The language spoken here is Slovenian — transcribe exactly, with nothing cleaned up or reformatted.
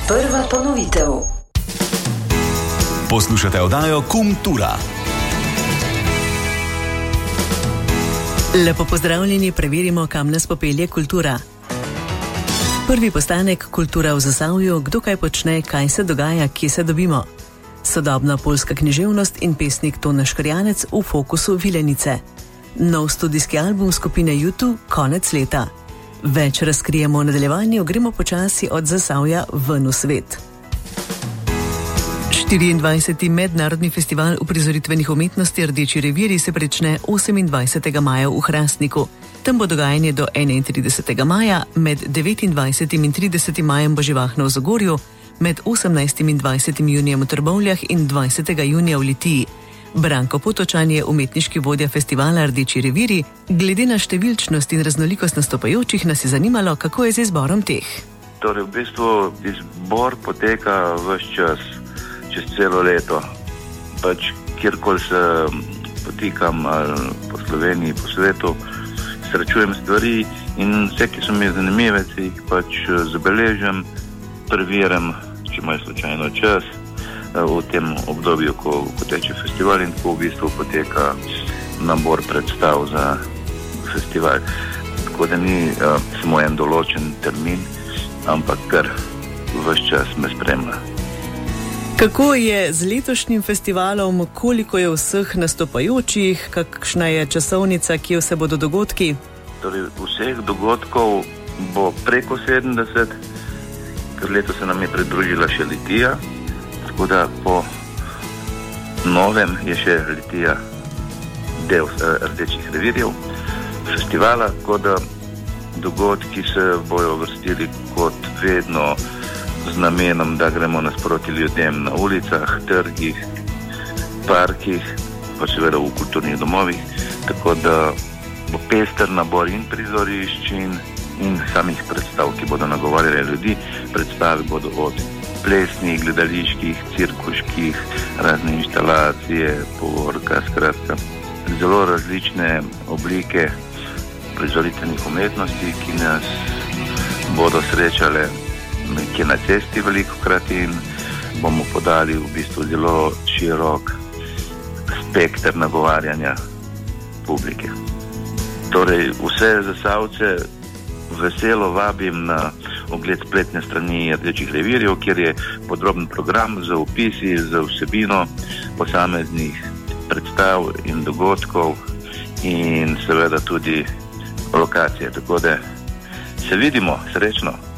Prva ponovitev. Poslušate oddajo Kultura. Lepo pozdravljeni, preverimo, kam nas popelje kultura. Prvi postanek Kultura v Zasavju, kdo kaj počne, kaj se dogaja, kje se dobimo. Sodobna poljska književnost in pesnik Tone Škrjanec v fokusu Vilenice. Nov studijski album skupine U dva konec leta. Več razkrijemo v nadaljevanju, gremo počasi od Zasavja ven v svet. štiriindvajseti mednarodni festival uprizoritvenih umetnosti Rdeči revirji se prične osemindvajsetega maja v Hrastniku. Tam bo dogajanje do enaintridesetega maja, med devetindvajsetim in tridesetim majem bo živahno v Zagorju, med osemnajstim in dvajsetim junijem v Trbovljah in dvajsetega junija v Litiji. Branko Potočan je umetniški vodja festivala Rdeči revirji. Glede na številčnost in raznolikost nastopajočih nas je zanimalo, kako je z izborom teh. Torej, v bistvu izbor poteka ves čas, čez celo leto. Pač kjerkoli se potikam po Sloveniji, po svetu, srečujem stvari in vse, ki so mi zanimive, si jih pač zabeležim, preverjam, če imajo slučajno čas v tem obdobju, ko, ko teče festival, in ko v bistvu poteka nabor predstav za festival. Tako da ni uh, samo en določen termin, ampak kar ves čas me spremlja. Kako je z letošnjim festivalom, koliko je vseh nastopajočih, kakšna je časovnica, kje vse bodo dogodki? Torej, vseh dogodkov bo preko sedemdeset, ker leto se nam je pridružila še Litija, tako da po novem je še Litija del Rdečih revirjev festivala, tako da dogodki se bojo vrstili kot vedno z namenom, da gremo nasproti ljudem na ulicah, trgih, parkih, pa seveda v kulturnih domovih, tako da bo pester nabor in prizorišč in, in samih predstav, ki bodo nagovarjali ljudi. Predstave bodo od plesnih, gledaliških, cirkuških, razne inštalacije, povorka, skratka, zelo različne oblike prizoritvenih umetnosti, ki nas bodo srečale nekje na cesti velikokrat in bomo podali v bistvu zelo širok spekter nagovarjanja publike. Torej, vse Zasavce veselo vabim na ogled spletne strani Rdečih revirjev, kjer je podroben program z opisi, z vsebino posameznih predstav in dogodkov in seveda tudi lokacije. Tako da se vidimo, srečno!